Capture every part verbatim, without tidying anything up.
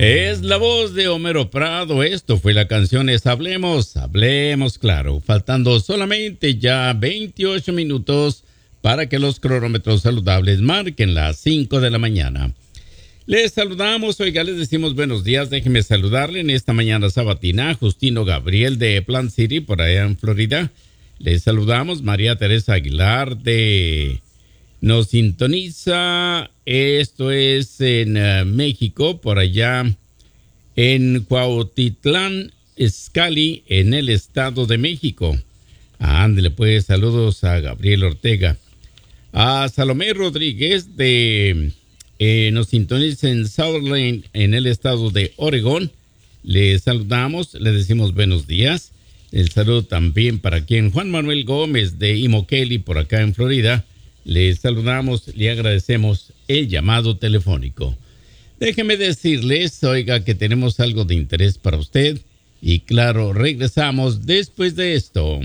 Es la voz de Homero Prado. Esto fue la canción es Hablemos, Hablemos Claro. Faltando solamente ya veintiocho minutos para que los cronómetros saludables marquen las cinco de la mañana. Les saludamos, oiga, les decimos buenos días. Déjenme saludarle en esta mañana sabatina a Justino Gabriel de Plant City, por allá en Florida. Les saludamos María Teresa Aguilar de... Nos sintoniza, esto es en uh, México, por allá en Cuautitlán, Izcalli, en el Estado de México. Ándele pues, saludos a Gabriel Ortega. A Salomé Rodríguez de... Eh, nos sintoniza en Southland, en el Estado de Oregón. Le saludamos, le decimos buenos días. El saludo también para quien Juan Manuel Gómez de Immokalee, por acá en Florida. Le saludamos, le agradecemos el llamado telefónico. Déjeme decirles, oiga, que tenemos algo de interés para usted. Y claro, regresamos después de esto.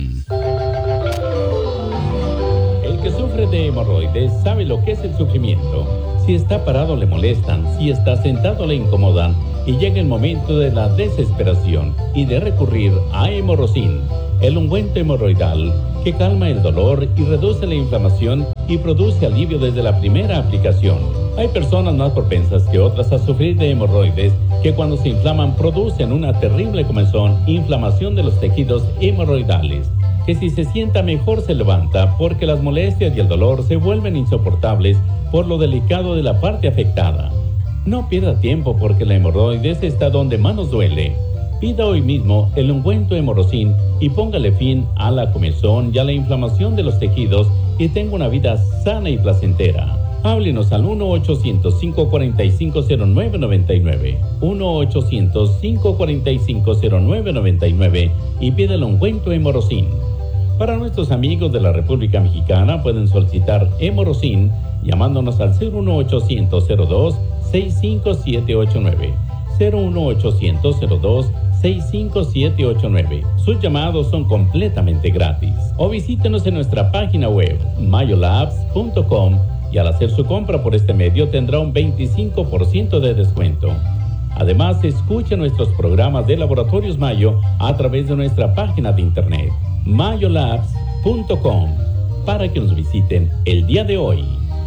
El que sufre de hemorroides sabe lo que es el sufrimiento. Si está parado le molestan, si está sentado le incomodan. Y llega el momento de la desesperación y de recurrir a Hemorrocin, el ungüento hemorroidal que calma el dolor y reduce la inflamación y produce alivio desde la primera aplicación. Hay personas más propensas que otras a sufrir de hemorroides que cuando se inflaman producen una terrible comezón, inflamación de los tejidos hemorroidales, que si se sienta mejor se levanta porque las molestias y el dolor se vuelven insoportables por lo delicado de la parte afectada. No pierda tiempo porque la hemorroides está donde más nos duele. Pida hoy mismo el ungüento Hemorrocin y póngale fin a la comezón y a la inflamación de los tejidos y tenga una vida sana y placentera. Háblenos al uno ochocientos, cinco cuatro cinco, cero nueve nueve nueve, uno ochocientos, cinco cuatro cinco, cero nueve nueve nueve y pida el ungüento Hemorrocin. Para nuestros amigos de la República Mexicana pueden solicitar Hemorrocin llamándonos al cero uno ochocientos, cero dos, seis cinco siete ocho nueve, cero uno ochocientos, cero dos, seis cinco siete ocho nueve. Sus llamados son completamente gratis. O visítenos en nuestra página web mayolabs punto com y al hacer su compra por este medio tendrá un veinticinco por ciento de descuento. Además, escuche nuestros programas de Laboratorios Mayo a través de nuestra página de internet mayolabs punto com para que nos visiten el día de hoy.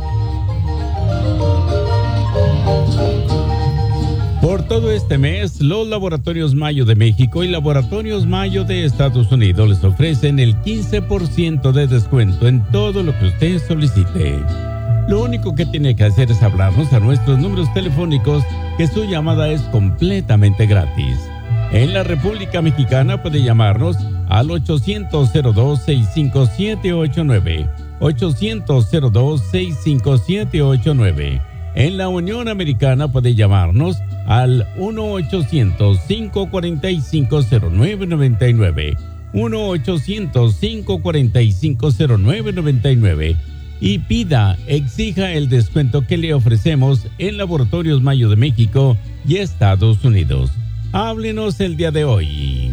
Por todo este mes, los Laboratorios Mayo de México y Laboratorios Mayo de Estados Unidos les ofrecen el quince por ciento de descuento en todo lo que usted solicite. Lo único que tiene que hacer es hablarnos a nuestros números telefónicos, que su llamada es completamente gratis. En la República Mexicana puede llamarnos al ochocientos, cero dos, seis cinco siete ocho nueve, ochocientos, cero dos, seis cinco siete ocho nueve. En la Unión Americana puede llamarnos al uno ochocientos, cinco cuatro cinco, cero nueve nueve nueve, uno ochocientos, cinco cuatro cinco, cero nueve nueve nueve y pida, exija el descuento que le ofrecemos en Laboratorios Mayo de México y Estados Unidos. Háblenos el día de hoy.